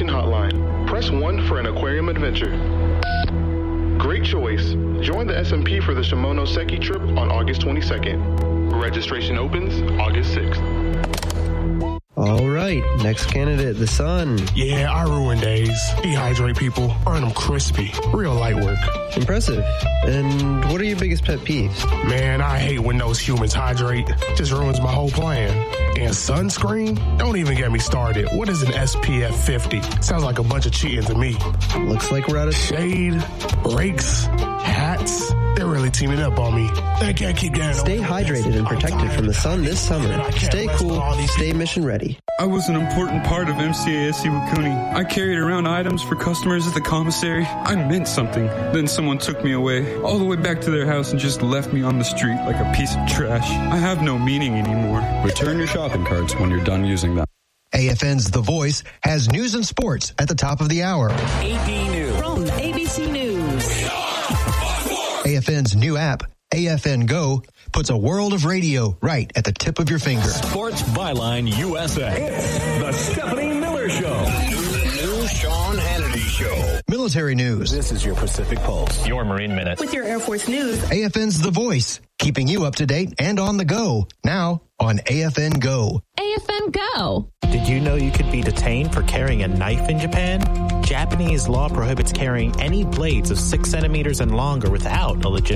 Fishing Hotline. Press 1 for an aquarium adventure. Great choice. Join the S&P for the Shimonoseki trip on August 22nd. Registration opens August 6th. All right, next candidate, the sun. Yeah, I ruin days. Dehydrate people, burn them crispy. Real light work. Impressive. And what are your biggest pet peeves? Man, I hate when those humans hydrate. Just ruins my whole plan. And sunscreen? Don't even get me started. What is an SPF 50? Sounds like a bunch of cheating to me. Looks like we're out of shade, rakes, hats. They're really teaming up on me. They can't keep getting Stay hydrated and protected from the sun this summer. Stay cool, stay mission ready. I was an important part of MCASC Wakuni. I carried around items for customers at the commissary. I meant something. Then someone took me away, all the way back to their house and just left me on the street like a piece of trash. I have no meaning anymore. Return your shopping carts when you're done using them. AFN's The Voice has news and sports at the top of the hour. AD News. From ABC News. AFN's new app, AFN Go, puts a world of radio right at the tip of your finger. Sports Byline USA. It's the Stephanie Miller Show. The new Sean Hannity Show. Military news. This is your Pacific Pulse. Your Marine Minute. With your Air Force news. AFN's The Voice, keeping you up to date and on the go. Now on AFN Go. AFN Go. Did you know you could be detained for carrying a knife in Japan? Japanese law prohibits carrying any blades of 6 centimeters and longer without a legitimate